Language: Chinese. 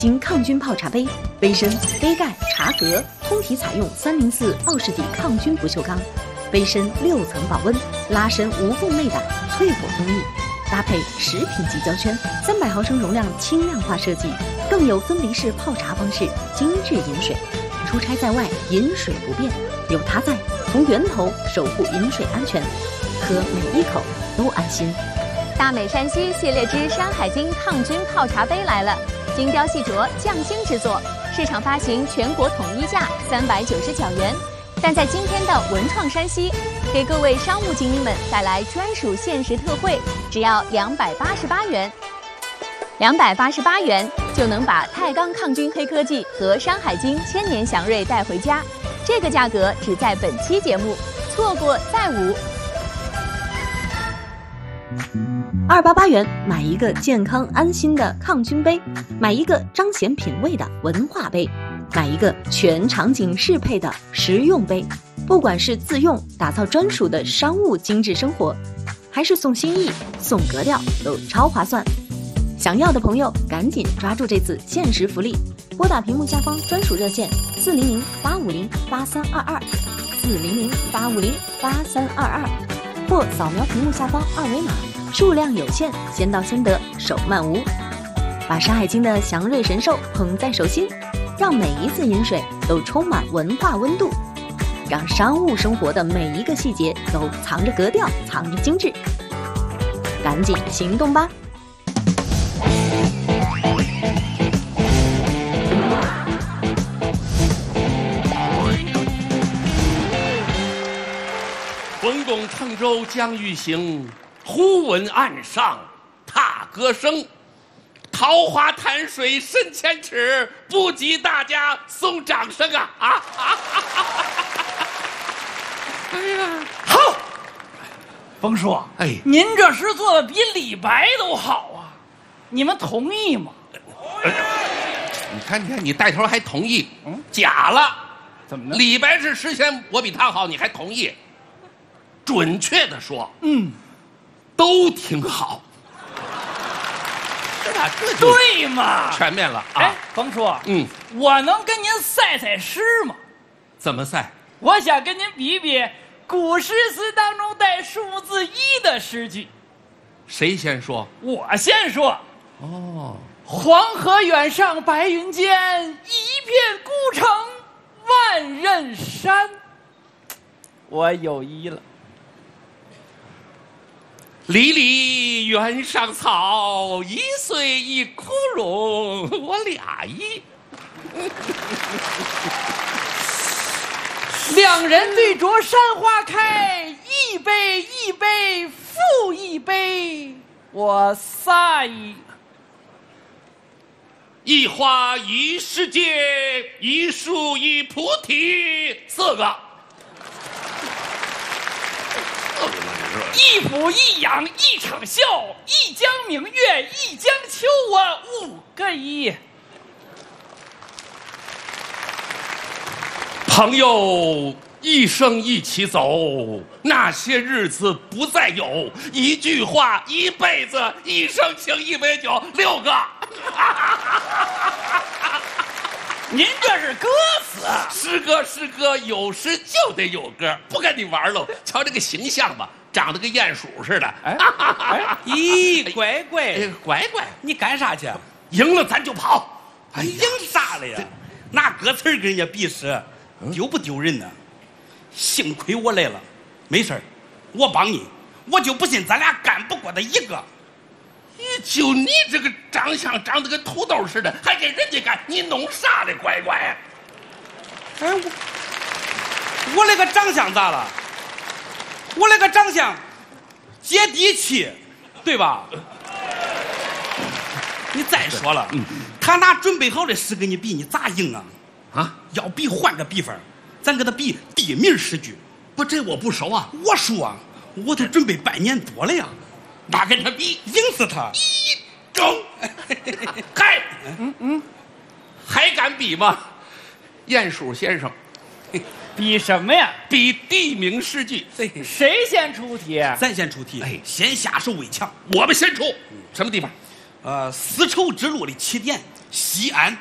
经抗菌泡茶杯，杯身、杯盖、茶格通体采用304奥氏底抗菌不锈钢，杯身6层保温，拉伸无缝内胆，淬火工艺，搭配10品级胶圈，300毫升容量轻量化设计，更有分离式泡茶方式，精致饮水。出差在外，饮水不变，有它在，从源头守护饮水安全，喝每一口都安心。 大美山西系列之《山海经》抗菌泡茶杯来了，精雕细琢，匠心制作，市场发行全国统一价399元。但在今天的文创山西，给各位商务精英们带来专属限时特惠，只要288元。288元就能把钛钢抗菌黑科技和《山海经》千年祥瑞带回家，这个价格只在本期节目，错过再无。 288元买一个健康安心的抗菌杯，买一个彰显品味的文化杯，买一个全场景适配的实用杯。不管是自用打造专属的商务精致生活，还是送心意送格调，都超划算。想要的朋友赶紧抓住这次限时福利，拨打屏幕下方专属热线400-850-8322，400-850-8322，或扫描屏幕下方2维码，数量有限，先到先得，手慢无。把《山海经》的祥瑞神兽捧在手心，让每一次饮水都充满文化温度，让商务生活的每一个细节都藏着格调，藏着精致。赶紧行动吧！ 滚拱乘舟将欲行，忽闻岸上踏歌声。桃花潭水深千尺，不及大家送掌声啊！哎呀， 好，冯叔， 哎， 您这诗做的比李白都好啊，你们同意吗？ 你看，你带头还同意，假了， 怎么了？ 李白是诗仙，我比他好，你还同意？准确的说，都挺好。是吧？这对嘛？ 全面了啊！ 哎，冯叔，我能跟您赛赛诗吗？ 怎么赛？ 我想跟您比比古诗词当中带数字1的诗句。 谁先说？ 我先说。 哦， 黄河远上白云间，一片孤城万仞山。我有一了。 离离原上草，一岁一枯荣，我俩一。 两人对酌山花开，一杯一杯复一杯，我仨一。 一花一世界，一树一菩提，4个。 一俯一仰一场笑，一江明月一江秋，我5个一。 朋友一生一起走，那些日子不再有。一句话，一辈子，一生情，一杯酒，6个。 您这是歌词啊？ 诗歌，有诗就得有歌，不跟你玩喽。瞧这个形象吧，长得跟鼹鼠似的。 咦，乖乖， 乖乖， 你干啥去？ 赢了咱就跑。 你赢啥了呀？拿歌词跟人家比试，丢不丢人呢？幸亏我来了，没事儿，我帮你，我就不信咱俩干不过他一个。 就你这个长相长得跟土豆似的，还跟人家干，你弄啥呢？乖乖！ 哎，我那个长相咋了？我那个长相接地气，对吧？你再说了，他拿准备好的诗跟你比，你咋赢啊？ 啊， 要比换个比法，咱跟他比地名诗句。 不，这我不熟啊。 我熟啊，我都准备半年多了呀。 哪跟他比？ 赢死他！ 中！嗨，还敢比吗？鼹鼠先生， 比什么呀？ 比地名诗句。 谁先出题？ 咱先出题。先下手为强。 我们先出。什么地方？ 丝绸之路的起点西安